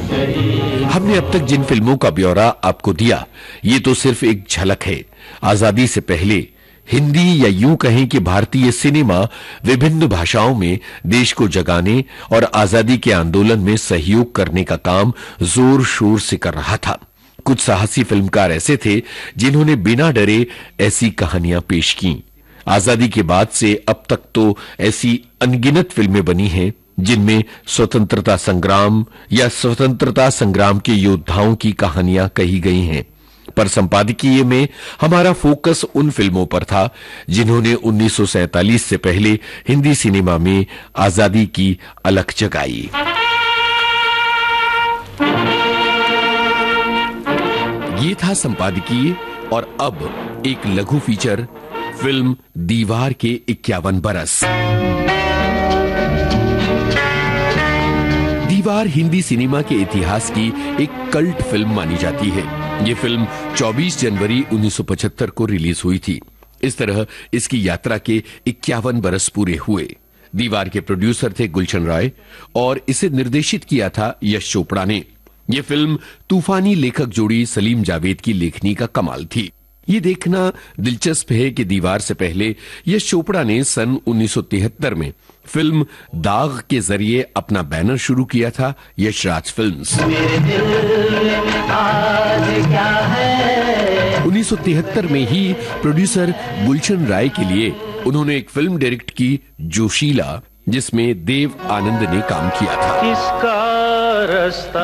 हमने अब तक जिन फिल्मों का ब्यौरा आपको दिया, ये तो सिर्फ एक झलक है। आजादी से पहले हिंदी या यूं कहें कि भारतीय सिनेमा विभिन्न भाषाओं में देश को जगाने और आजादी के आंदोलन में सहयोग करने का काम जोर शोर से कर रहा था। कुछ साहसी फिल्मकार ऐसे थे जिन्होंने बिना डरे ऐसी कहानियां पेश की। आजादी के बाद से अब तक तो ऐसी अनगिनत फिल्में बनी हैं जिनमें स्वतंत्रता संग्राम या स्वतंत्रता संग्राम के योद्धाओं की कहानियां कही गई हैं, पर संपादकीय में हमारा फोकस उन फिल्मों पर था जिन्होंने 1947 से पहले हिंदी सिनेमा में आजादी की अलख जगाई। ये था संपादकीय और अब एक लघु फीचर, फिल्म दीवार के 51 बरस। दीवार हिंदी सिनेमा के इतिहास की एक कल्ट फिल्म मानी जाती है। ये फिल्म 24 जनवरी 1975 को रिलीज हुई थी। इस तरह इसकी यात्रा के 51 बरस पूरे हुए। दीवार के प्रोड्यूसर थे गुलशन राय और इसे निर्देशित किया था यश चोपड़ा ने। यह फिल्म तूफानी लेखक जोड़ी सलीम जावेद की लेखनी का कमाल थी। ये देखना दिलचस्प है कि दीवार से पहले यश चोपड़ा ने सन 1973 में फिल्म दाग के जरिए अपना बैनर शुरू किया था, यशराज फिल्म्स। 1973 में ही प्रोड्यूसर गुलशन राय के लिए उन्होंने एक फिल्म डायरेक्ट की, जोशीला, जिसमें देव आनंद ने काम किया था। किसका रास्ता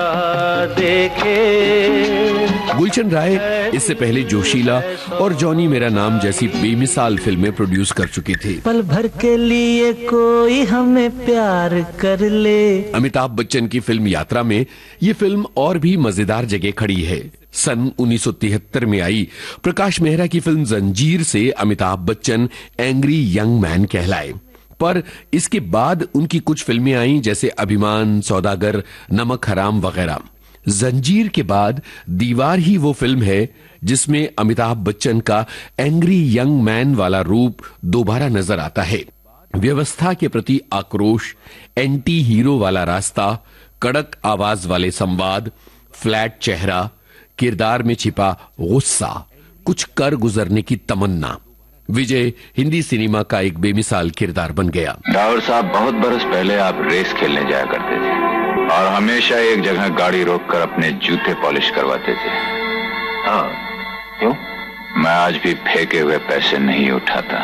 देखे। गुलशन राय इससे पहले जोशीला और जॉनी मेरा नाम जैसी बेमिसाल फिल्में प्रोड्यूस कर चुके थे। पल भर के लिए कोई हमें प्यार कर ले। अमिताभ बच्चन की फिल्म यात्रा में ये फिल्म और भी मजेदार जगह खड़ी है। सन 1973 में आई प्रकाश मेहरा की फिल्म जंजीर से Amitabh Bachchan angry young man कहलाए, पर इसके बाद उनकी कुछ फिल्में आईं जैसे अभिमान, सौदागर, नमक हराम वगैरह। जंजीर के बाद दीवार ही वो फिल्म है जिसमें अमिताभ बच्चन का एंग्री यंग मैन वाला रूप दोबारा नजर आता है। व्यवस्था के प्रति आक्रोश, एंटी हीरो वाला रास्ता, कड़क आवाज वाले संवाद, फ्लैट चेहरा, किरदार में छिपा गुस्सा, कुछ कर गुजरने की तमन्ना। विजय हिंदी सिनेमा का एक बेमिसाल किरदार बन गया। डावर साहब, बहुत बरस पहले आप रेस खेलने जाया करते थे और हमेशा एक जगह गाड़ी रोककर अपने जूते पॉलिश करवाते थे। हाँ, क्यों? मैं आज भी फेंके हुए पैसे नहीं उठाता।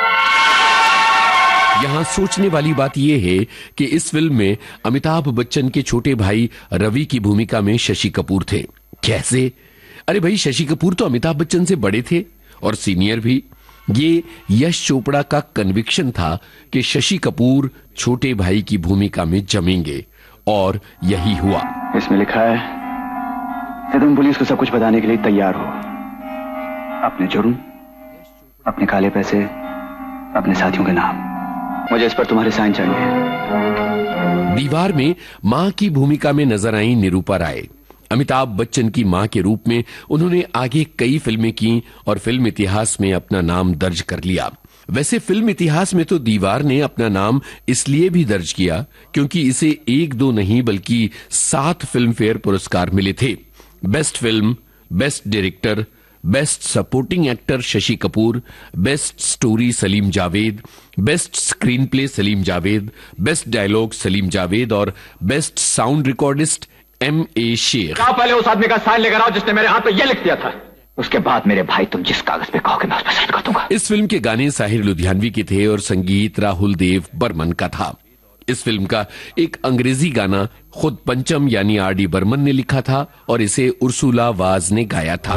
यहाँ सोचने वाली बात यह है कि इस फिल्म में अमिताभ बच्चन के छोटे भाई रवि की भूमिका में शशि कपूर थे। कैसे? अरे भाई, शशि कपूर तो अमिताभ बच्चन से बड़े थे और सीनियर भी। ये यश चोपड़ा का कन्विक्शन था कि शशि कपूर छोटे भाई की भूमिका में जमेंगे, और यही हुआ। इसमें लिखा है कि तुम पुलिस को सब कुछ बताने के लिए तैयार हो। अपने जुर्म, अपने काले पैसे, अपने साथियों के नाम। मुझे इस पर तुम्हारे साइन चाहिए। दीवार में मां की भूमिका में नजर आई निरूपा राय। अमिताभ बच्चन की मां के रूप में उन्होंने आगे कई फिल्में की और फिल्म इतिहास में अपना नाम दर्ज कर लिया। वैसे फिल्म इतिहास में तो दीवार ने अपना नाम इसलिए भी दर्ज किया क्योंकि इसे 1-2 नहीं बल्कि 7 फिल्म फेयर पुरस्कार मिले थे। Best film, best director, best supporting actor Shashi Kapoor, best story Salim Javed, best screen play Salim Javed, best dialogue Salim Javed और best sound recordist M.A. Sheikh. पहले उस आदमी का साइन लेकर आओ जिसने मेरे हाथ पे ये लिख दिया था। उसके बाद मेरे भाई तुम जिस कागज पे कहोगे मैं उस पर साइन कर दूंगा। इस फिल्म के गाने साहिर लुधियानवी के थे और संगीत राहुल देव बर्मन का था। इस फिल्म का एक अंग्रेजी गाना खुद पंचम यानी R.D. बर्मन ने लिखा था और इसे उर्सुला वाज ने गाया था।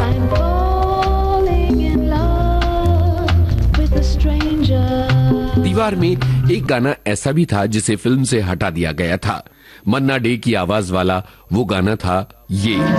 दीवार में एक गाना ऐसा भी था जिसे फिल्म से हटा दिया गया था। मन्ना डे की आवाज वाला वो गाना था ये।